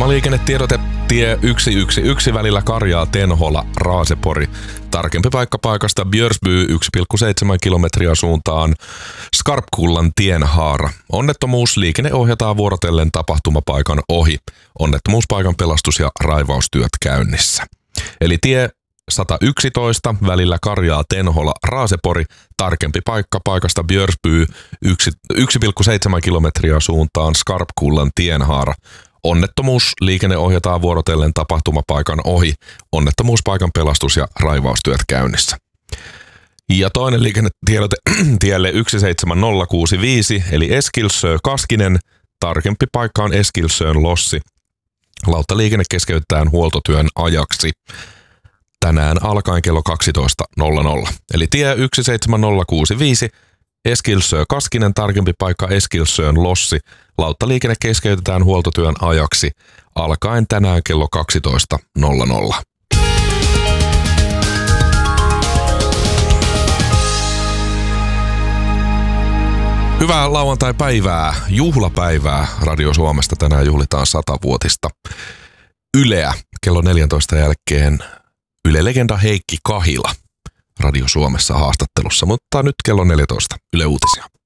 Ilmaliikennetiedote tie 111 välillä Karjaa, Tenhola, Raasepori. Tarkempi paikka paikasta Björsby 1,7 kilometriä suuntaan Skarpkullan tienhaara. Onnettomuus, liikenne ohjataan vuorotellen tapahtumapaikan ohi. Onnettomuuspaikan pelastus- ja raivaustyöt käynnissä. Eli tie 111 välillä Karjaa, Tenhola, Raasepori. Tarkempi paikka paikasta Björsby 1,7 kilometriä suuntaan Skarpkullan tienhaara. Onnettomuus, liikenne ohjataan vuorotellen tapahtumapaikan ohi. Onnettomuuspaikan pelastus- ja raivaustyöt käynnissä. Ja toinen liikennetiedote tielle 17065 eli Eskilsö-Kaskinen. Tarkempi paikka on Eskilsön-Lossi. Lauttaliikenne keskeytetään huoltotyön ajaksi tänään alkaen kello 12.00. Eli tie 17065 Eskilsö-Kaskinen, tarkempi paikka Eskilsön-Lossi. Lauttaliikenne keskeytetään huoltotyön ajaksi alkaen tänään kello 12.00. Hyvää lauantai-päivää, juhlapäivää Radio Suomesta. Tänään juhlitaan 100-vuotista Yleä. Kello 14 jälkeen Yle-legenda Heikki Kahila Radio Suomessa haastattelussa, mutta nyt kello 14 Yle Uutisia.